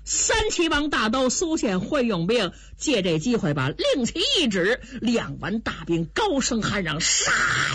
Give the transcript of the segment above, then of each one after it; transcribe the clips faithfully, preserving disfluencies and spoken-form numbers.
三齐王大都苏县会用兵，借这机会把令旗一指，两万大兵高声喊嚷，杀！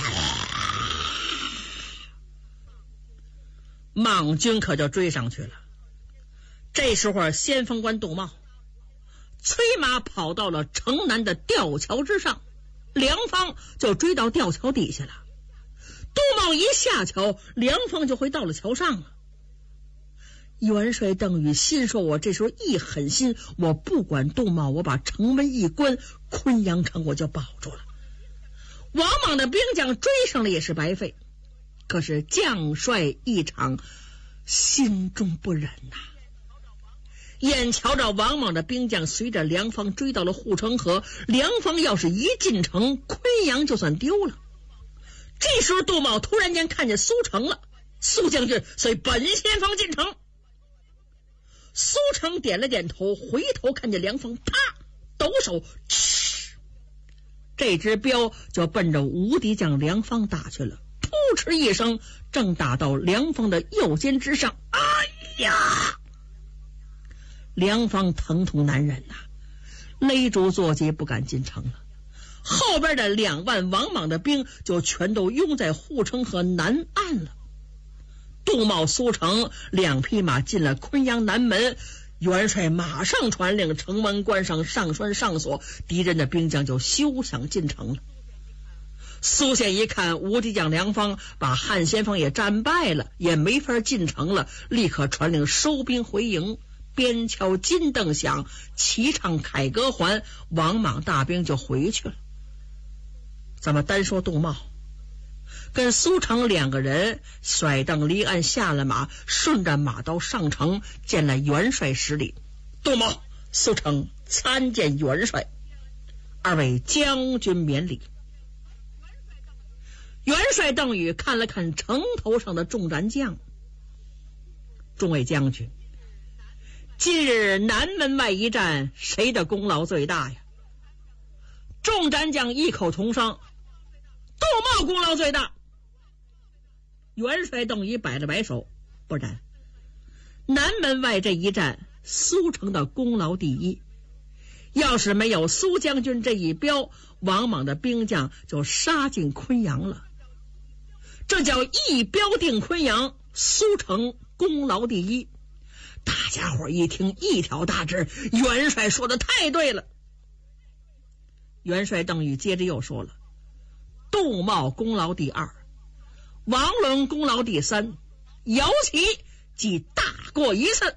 莽军可就追上去了。这时候先锋官杜茂催马跑到了城南的吊桥之上，梁方就追到吊桥底下了。杜茂一下桥，梁方就会到了桥上了。元帅邓禹心说，我这时候一狠心，我不管杜茂，我把城门一关，昆阳城我就保住了。王莽的兵将追上了也是白费，可是将帅一场，心中不忍呐、啊。眼瞧着王莽的兵将随着梁方追到了护城河，梁方要是一进城，昆阳就算丢了。这时候杜茂突然间看见苏成了，苏将军随本先锋进城。苏成点了点头，回头看见梁方，啪，抖手，嗤，这支镖就奔着无敌将梁方打去了。扑哧一声，正打到梁方的右肩之上。哎呀！梁方疼痛难忍呐、啊，勒住坐骑不敢进城了。后边的两万王莽的兵就全都拥在护城河南岸了。杜茂、苏成两匹马进了昆阳南门，元帅马上传令，城门关上，上栓上锁，敌人的兵将就休想进城了。苏宪一看无敌将梁方把汉先锋也战败了，也没法进城了，立刻传令收兵回营。边敲金镫响，齐唱凯歌还，王莽大兵就回去了。咱们单说杜茂跟苏成两个人甩蹬离岸下了马，顺着马道上城，见了元帅施礼。杜茂、苏成参见元帅，二位将军免礼。元帅邓禹看了看城头上的众战将，众位将军，今日南门外一战，谁的功劳最大呀？众战将异口同声，杜茂功劳最大。元帅邓禹摆了摆手，不然，南门外这一战，苏成的功劳第一。要是没有苏将军这一镖，王莽的兵将就杀进昆阳了。这叫一镖定昆阳，苏成功劳第一。大家伙一听一条大直，元帅说的太对了。元帅邓禹接着又说了，杜茂功劳第二，王伦功劳第三，姚琦即大过一次。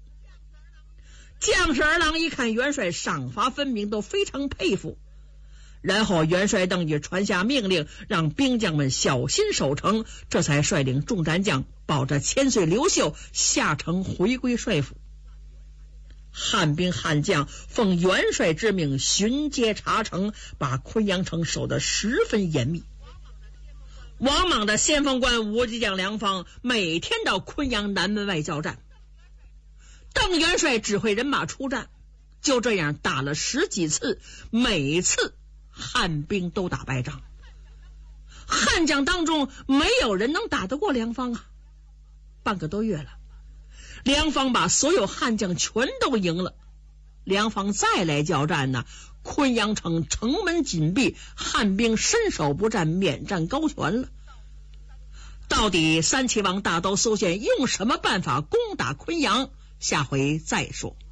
将士儿郎一看元帅赏罚分明，都非常佩服。然后元帅邓禹传下命令，让兵将们小心守城，这才率领众战将保着千岁刘秀下城回归帅府。汉兵汉将奉元帅之命巡街查城，把昆阳城守得十分严密。王莽的先锋官无敌将梁方每天到昆阳南门外交战，邓元帅指挥人马出战，就这样打了十几次，每次汉兵都打败仗。汉将当中没有人能打得过梁方啊！半个多月了，梁方把所有汉将全都赢了。梁方再来交战呢，昆阳城城门紧闭，汉兵伸手不战，免战高悬了。到底三齐王大都苏宪用什么办法攻打昆阳？下回再说。